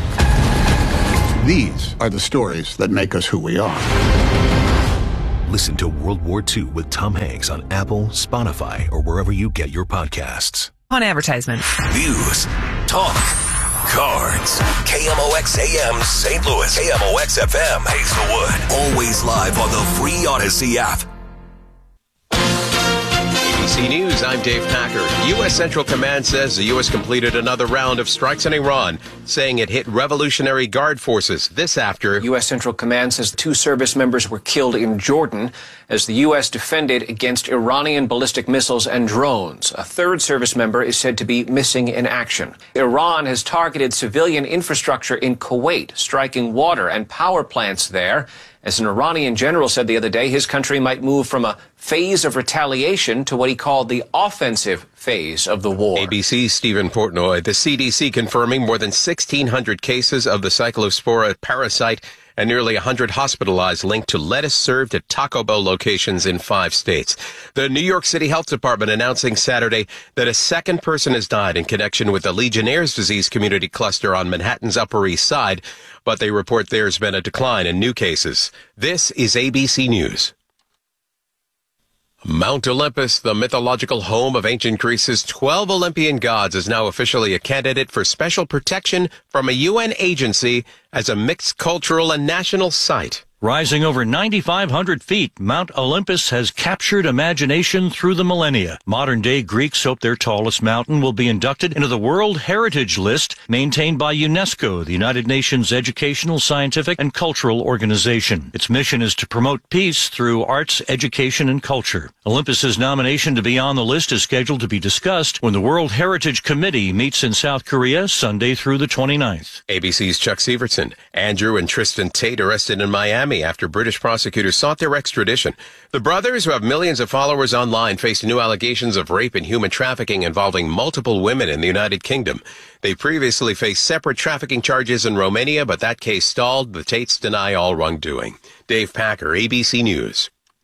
These are the stories that make us who we are. Listen to World War Two with Tom Hanks on Apple, Spotify, or wherever you get your podcasts. On advertisement. News, talk, cards. K M O X A M Saint Louis. K M O X F M Hazelwood. Always live on the free Odyssey app. A B C News, I'm Dave Packer. U S. Central Command says the U S completed another round of strikes in Iran, saying it hit Revolutionary Guard forces. This after U S. Central Command says two service members were killed in Jordan as the U S defended against Iranian ballistic missiles and drones. A third service member is said to be missing in action. Iran has targeted civilian infrastructure in Kuwait, striking water and power plants there. As an Iranian general said the other day, his country might move from a phase of retaliation to what he called the offensive phase of the war. A B C's Stephen Portnoy. The C D C confirming more than sixteen hundred cases of the Cyclospora parasite and nearly one hundred hospitalized linked to lettuce served at Taco Bell locations in five states. The New York City Health Department announcing Saturday that a second person has died in connection with the Legionnaire's disease community cluster on Manhattan's Upper East Side, but they report there's been a decline in new cases. This is A B C News. Mount Olympus, the mythological home of ancient Greece's twelve Olympian gods, is now officially a candidate for special protection from a U N agency as a mixed cultural and national site. Rising over nine thousand five hundred feet, Mount Olympus has captured imagination through the millennia. Modern-day Greeks hope their tallest mountain will be inducted into the World Heritage List maintained by UNESCO, the United Nations Educational, Scientific, and Cultural Organization. Its mission is to promote peace through arts, education, and culture. Olympus's nomination to be on the list is scheduled to be discussed when the World Heritage Committee meets in South Korea Sunday through the twenty-ninth. A B C's Chuck Severson. Andrew and Tristan Tate arrested in Miami after British prosecutors sought their extradition. The brothers, who have millions of followers online, faced new allegations of rape and human trafficking involving multiple women in the United Kingdom. They previously faced separate trafficking charges in Romania, but that case stalled. The Tates deny all wrongdoing. Dave Packer, A B C News.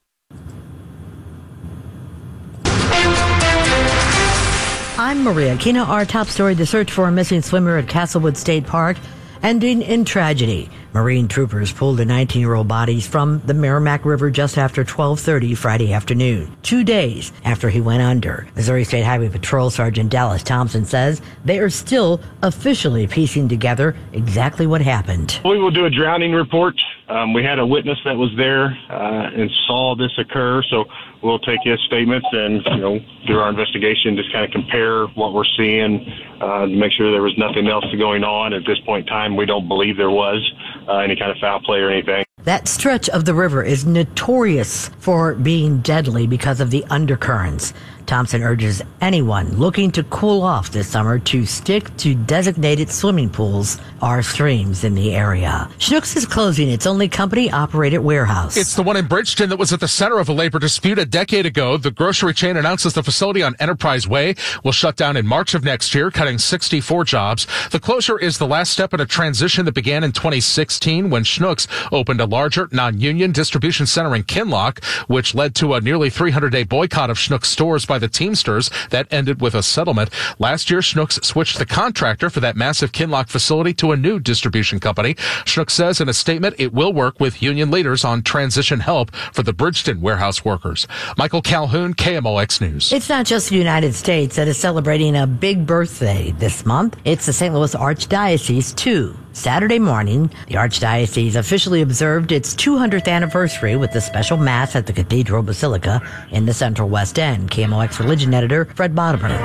I'm Maria Kina. Our top story: the search for a missing swimmer at Castlewood State Park ending in tragedy. Marine troopers pulled the nineteen-year-old bodies from the Merrimack River just after twelve thirty Friday afternoon, two days after he went under. Missouri State Highway Patrol Sergeant Dallas Thompson says they are still officially piecing together exactly what happened. We will do a drowning report. Um, we had a witness that was there uh, and saw this occur, so we'll take his statements and, you know, do our investigation, just kind of compare what we're seeing uh, to make sure there was nothing else going on. At this point in time, we don't believe there was uh, any kind of foul play or anything. That stretch of the river is notorious for being deadly because of the undercurrents. Thompson urges anyone looking to cool off this summer to stick to designated swimming pools or streams in the area. Schnucks is closing its only company-operated warehouse. It's the one in Bridgeton that was at the center of a labor dispute a decade ago. The grocery chain announces the facility on Enterprise Way will shut down in March of next year, cutting sixty-four jobs. The closure is the last step in a transition that began in twenty sixteen when Schnucks opened a larger non-union distribution center in Kinloch, which led to a nearly three hundred day boycott of Schnucks stores by the Teamsters that ended with a settlement. Last year, Schnucks switched the contractor for that massive Kinloch facility to a new distribution company. Schnucks says in a statement it will work with union leaders on transition help for the Bridgeton warehouse workers. Michael Calhoun, K M O X News. It's not just the United States that is celebrating a big birthday this month. It's the Saint Louis Archdiocese, too. Saturday morning, the Archdiocese officially observed its two hundredth anniversary with a special Mass at the Cathedral Basilica in the Central West End. K M O X religion editor Fred Bodimer.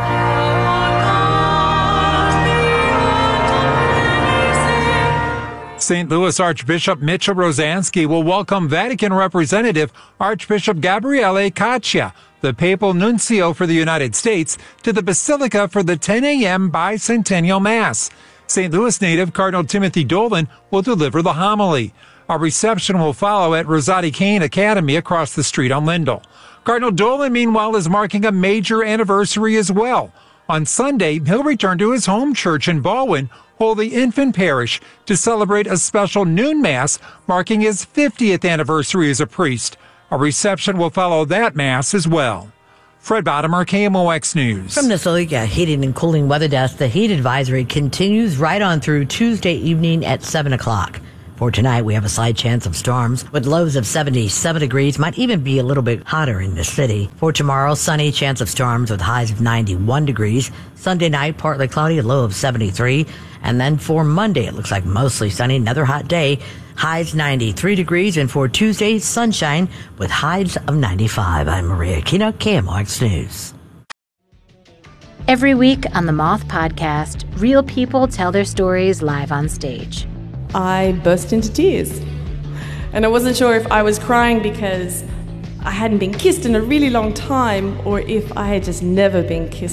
Saint Louis Archbishop Mitchell Rosansky will welcome Vatican representative Archbishop Gabriele Caccia, the papal nuncio for the United States, to the Basilica for the ten a.m. bicentennial Mass. Saint Louis native Cardinal Timothy Dolan will deliver the homily. A reception will follow at Rosati Kane Academy across the street on Lindell. Cardinal Dolan, meanwhile, is marking a major anniversary as well. On Sunday, he'll return to his home church in Baldwin, Holy Infant Parish, to celebrate a special noon mass marking his fiftieth anniversary as a priest. A reception will follow that mass as well. Fred Bottomer, K M O X News. From the Solica Heating and Cooling Weather Desk, the heat advisory continues right on through Tuesday evening at seven o'clock. For tonight, we have a slight chance of storms with lows of seventy-seven degrees, might even be a little bit hotter in the city. For tomorrow, sunny, chance of storms with highs of ninety-one degrees. Sunday night, partly cloudy, a low of seventy-three. And then for Monday, it looks like mostly sunny, another hot day, highs ninety-three degrees. And for Tuesday, sunshine with highs of ninety-five. I'm Maria Aquino, K M O X News. Every week on the Moth Podcast, real people tell their stories live on stage. I burst into tears. And I wasn't sure if I was crying because I hadn't been kissed in a really long time or if I had just never been kissed